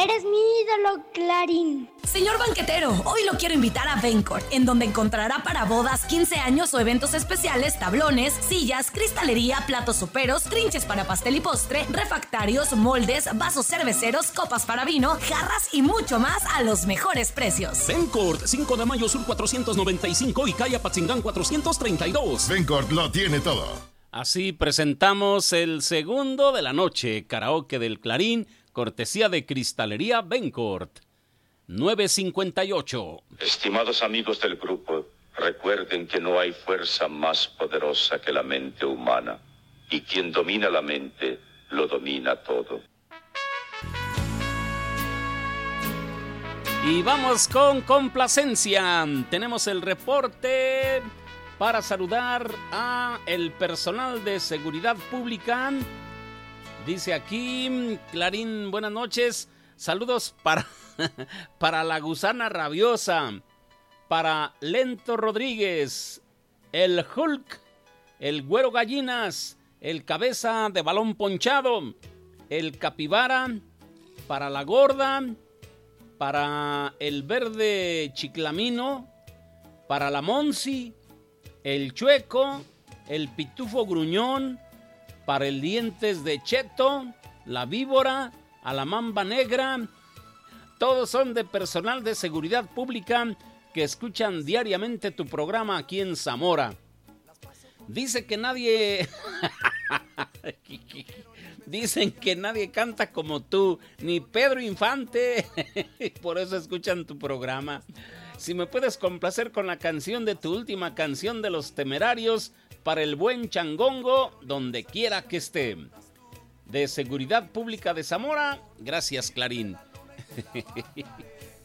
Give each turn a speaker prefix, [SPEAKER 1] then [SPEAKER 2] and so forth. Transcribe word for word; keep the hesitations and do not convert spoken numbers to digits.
[SPEAKER 1] Eres mi ídolo, Clarín.
[SPEAKER 2] Señor banquetero, hoy lo quiero invitar a Bencourt, en donde encontrará para bodas, quince años o eventos especiales, tablones, sillas, cristalería, platos soperos, trinches para pastel y postre, refractarios, moldes, vasos cerveceros, copas para vino, jarras y mucho más a los mejores precios.
[SPEAKER 3] Bencourt, cinco de mayo sur cuatrocientos noventa y cinco y calle Apatzingán cuatrocientos treinta y dos.
[SPEAKER 4] Bencourt lo tiene todo.
[SPEAKER 3] Así presentamos el segundo de la noche, karaoke del Clarín, cortesía de Cristalería Bencourt. nueve cincuenta y ocho.
[SPEAKER 5] Estimados amigos del grupo, recuerden que no hay fuerza más poderosa que la mente humana, y quien domina la mente, lo domina todo.
[SPEAKER 3] Y vamos con complacencia. Tenemos el reporte para saludar a el personal de seguridad pública. Dice aquí, Clarín, buenas noches. Saludos para, para la gusana rabiosa, para Lento Rodríguez, el Hulk, el Güero Gallinas, el Cabeza de Balón Ponchado, el Capibara, para la Gorda, para el Verde Chiclamino, para la Monsi, el Chueco, el Pitufo Gruñón, para el Dientes de Cheto, la Víbora, a la Mamba Negra. Todos son de personal de seguridad pública que escuchan diariamente tu programa aquí en Zamora. Dice que nadie... Dicen que nadie canta como tú, ni Pedro Infante. Por eso escuchan tu programa. Si me puedes complacer con la canción de tu última canción de Los Temerarios, para el buen Changongo, donde quiera que esté. De Seguridad Pública de Zamora, gracias, Clarín.